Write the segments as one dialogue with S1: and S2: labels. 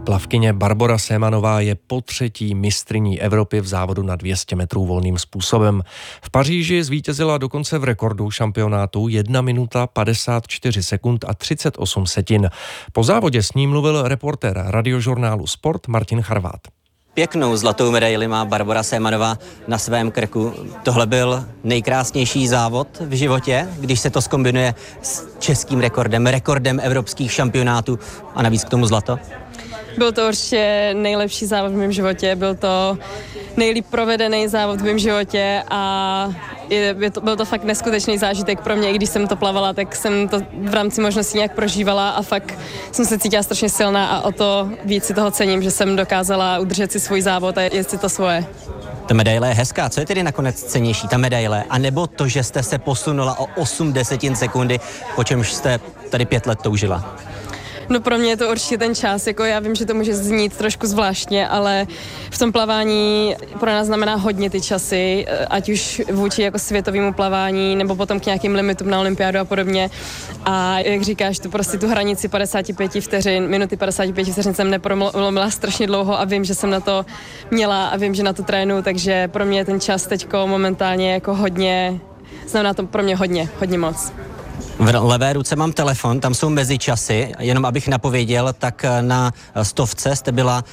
S1: Plavkyně Barbora Sémanová je potřetí mistryní Evropy v závodu na 200 metrů volným způsobem. V Paříži zvítězila dokonce v rekordu šampionátu 1 minuta 54 sekund a 38 setin. Po závodě s ním mluvil reportér radiožurnálu Sport Martin Charvát.
S2: Pěknou zlatou medaili má Barbora Sémanová na svém krku. Tohle byl nejkrásnější závod v životě, když se to zkombinuje s českým rekordem evropských šampionátů a navíc k tomu zlato.
S3: Byl to určitě nejlepší závod v mém životě, byl to nejlíp provedený závod v mém životě a byl to fakt neskutečný zážitek pro mě, i když jsem to plavala, tak jsem to v rámci možností nějak prožívala a fakt jsem se cítila strašně silná a o to víc si toho cením, že jsem dokázala udržet si svůj závod a jet si to svoje.
S2: Ta medaile je hezká, co je tedy nakonec cennější, ta medaile, anebo to, že jste se posunula o 8 desetin sekundy, po čemž jste tady 5 let toužila?
S3: No pro mě je to určitě ten čas, jako já vím, že to může znít trošku zvláštně, ale v tom plavání pro nás znamená hodně ty časy, ať už vůči jako světovému plavání, nebo potom k nějakým limitům na olympiádu a podobně. A jak říkáš, tu hranici 55 vteřin, minuty 55 vteřin jsem nepromluvila strašně dlouho a vím, že jsem na to měla a vím, že na to trénuju, takže pro mě je ten čas teďko momentálně jako hodně, znamená to pro mě hodně moc.
S2: V levé ruce mám telefon, tam jsou mezičasy, jenom abych napověděl, tak na 100 jste byla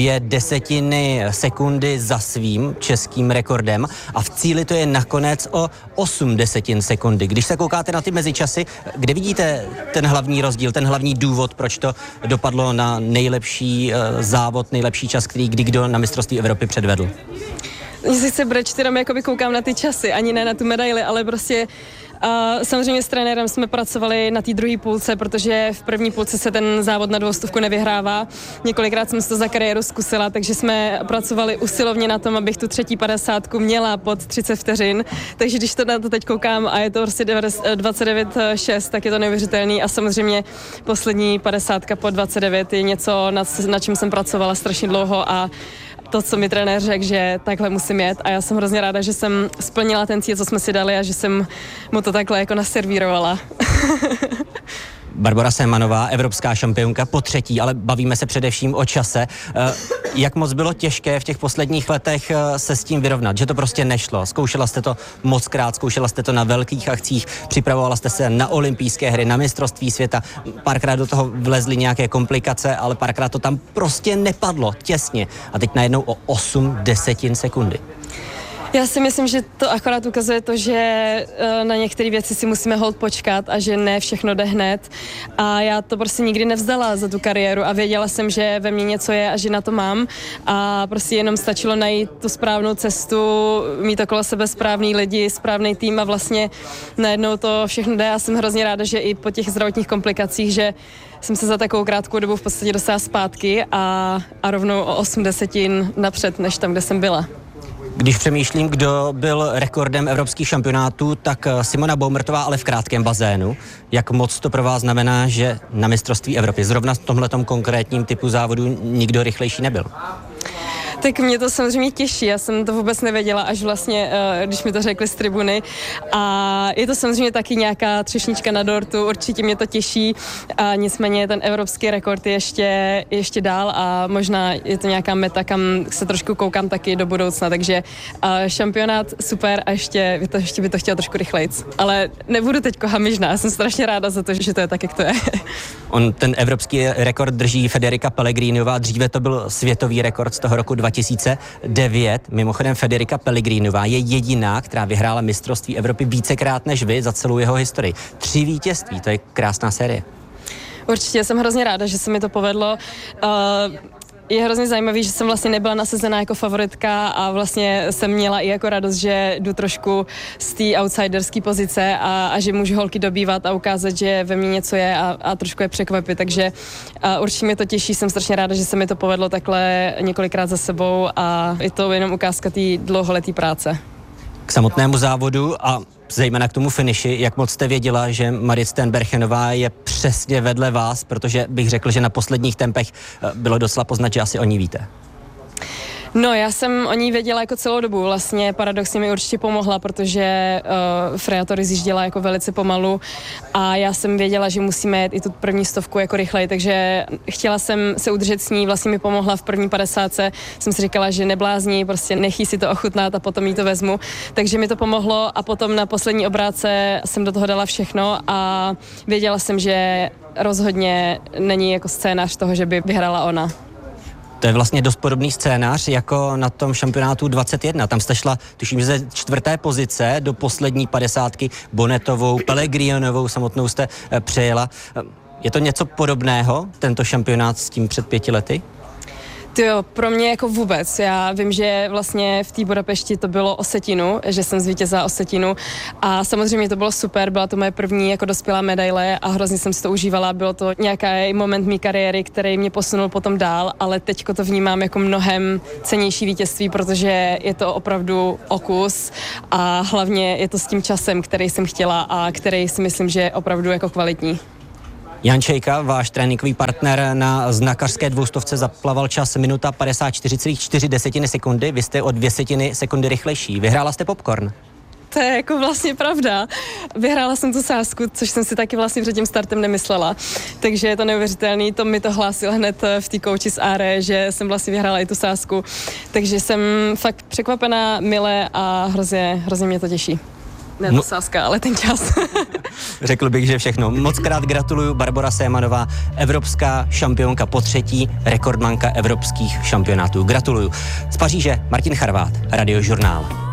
S2: 0,2 sekundy za svým českým rekordem a v cíli to je nakonec o 0,8 sekundy. Když se koukáte na ty mezičasy, kde vidíte ten hlavní rozdíl, ten hlavní důvod, proč to dopadlo na nejlepší závod, nejlepší čas, který kdy kdo na mistrovství Evropy předvedl?
S3: Mně se chce brečet, jenom jakoby koukám na ty časy, ani ne na tu medaili, ale prostě samozřejmě s trenérem jsme pracovali na té druhé půlce, protože v první půlce se ten závod na 200 nevyhrává. Několikrát jsem si to za kariéru zkusila, takže jsme pracovali usilovně na tom, abych tu třetí 50 měla pod 30 vteřin. Takže když to na to teď koukám a je to prostě 29,6, tak je to neuvěřitelný a samozřejmě poslední 50 po 29 je něco, na čem jsem pracovala strašně dlouho a to, co mi trenér řekl, že takhle musím jet a já jsem hrozně ráda, že jsem splnila ten cíl, co jsme si dali a že jsem mu to takhle jako naservírovala.
S2: Barbora Sémanová, evropská šampionka potřetí, ale bavíme se především o čase. Jak moc bylo těžké v těch posledních letech se s tím vyrovnat, že to prostě nešlo? Zkoušela jste to mockrát, zkoušela jste to na velkých akcích, připravovala jste se na olympijské hry, na mistrovství světa, párkrát do toho vlezly nějaké komplikace, ale párkrát to tam prostě nepadlo, těsně. A teď najednou o 0,8 sekundy.
S3: Já si myslím, že to akorát ukazuje to, že na některé věci si musíme holt počkat a že ne všechno jde hned. A já to prostě nikdy nevzdala za tu kariéru a věděla jsem, že ve mně něco je a že na to mám. A prostě jenom stačilo najít tu správnou cestu, mít okolo sebe správný lidi, správný tým a vlastně najednou to všechno jde. Já jsem hrozně ráda, že i po těch zdravotních komplikacích, že jsem se za takovou krátkou dobu v podstatě dostala zpátky a rovnou o 8 desetin napřed, než tam, kde jsem byla.
S2: Když přemýšlím, kdo byl rekordem evropských šampionátů, tak Simona Baumertová, ale v krátkém bazénu. Jak moc to pro vás znamená, že na mistrovství Evropy zrovna v tomhletom konkrétním typu závodu nikdo rychlejší nebyl?
S3: Tak mě to samozřejmě těší, já jsem to vůbec nevěděla, až vlastně, když mi to řekli z tribuny. A je to samozřejmě taky nějaká třešnička na dortu, určitě mě to těší. A nicméně ten evropský rekord je ještě dál a možná je to nějaká meta, kam se trošku koukám taky do budoucna. Takže šampionát super a ještě by to chtělo trošku rychlejc. Ale nebudu teďko hamižná, jsem strašně ráda za to, že to je tak, jak to je.
S2: Ten evropský rekord drží Federica Pellegriniová, dříve to byl světový rekord z toho roku 2009. Mimochodem Federica Pellegriniová je jediná, která vyhrála mistrovství Evropy vícekrát než vy za celou jeho historii. 3 vítězství, to je krásná série.
S3: Určitě jsem hrozně ráda, že se mi to povedlo. Je hrozně zajímavý, že jsem vlastně nebyla nasazená jako favoritka a vlastně jsem měla i jako radost, že jdu trošku z té outsiderské pozice a že můžu holky dobývat a ukázat, že ve mně něco je a trošku je překvapit, takže určitě mě to těší, jsem strašně ráda, že se mi to povedlo takhle několikrát za sebou a je to jenom ukázka té dlouholeté práce.
S2: K samotnému závodu a zejména k tomu finiši, jak moc jste věděla, že Marit Steenbergenová je přesně vedle vás, protože bych řekl, že na posledních tempech bylo docela poznat, že asi o ní víte.
S3: No, já jsem o ní věděla jako celou dobu. Vlastně paradoxně mi určitě pomohla, protože Freja to rozjížděla jako velice pomalu a já jsem věděla, že musíme jet i tu první stovku jako rychleji, takže chtěla jsem se udržet s ní, vlastně mi pomohla v první 50. Jsem si říkala, že neblázní, prostě nechý si to ochutnat a potom jí to vezmu. Takže mi to pomohlo a potom na poslední obrátce jsem do toho dala všechno a věděla jsem, že rozhodně není jako scénář toho, že by vyhrála ona.
S2: To je vlastně dost podobný scénář jako na tom šampionátu 21. Tam jste šla, tuším, že ze 4. pozice do poslední 50. Bonnetovou, Pellegrionovou samotnou jste přejela. Je to něco podobného, tento šampionát s tím před 5 lety?
S3: Jo, pro mě jako vůbec. Já vím, že vlastně v té Budapešti to bylo o setinu, že jsem zvítězila o setinu a samozřejmě to bylo super, byla to moje první jako dospělá medaile a hrozně jsem si to užívala, bylo to nějaký moment mé kariéry, který mě posunul potom dál, ale teďko to vnímám jako mnohem cennější vítězství, protože je to opravdu o kus a hlavně je to s tím časem, který jsem chtěla a který si myslím, že je opravdu jako kvalitní.
S2: Jan Čejka, váš tréninkový partner na znakařské 200 zaplaval čas minuta 54,4 sekundy, vy jste o 0,2 sekundy rychlejší. Vyhrála jste popcorn.
S3: To je jako vlastně pravda. Vyhrála jsem tu sázku, což jsem si taky vlastně před tím startem nemyslela. Takže je to neuvěřitelný, to mi to hlásil hned v té kouči z Áre, že jsem vlastně vyhrála i tu sázku. Takže jsem fakt překvapená, milé a hrozně mě to těší. Ne ta sázka, ale ten čas.
S2: Řekl bych, že všechno. Moc krát gratuluju, Barbora Sémanová, evropská šampionka po3, rekordmanka evropských šampionátů. Gratuluju. Z Paříže Martin Charvát, Radiožurnál.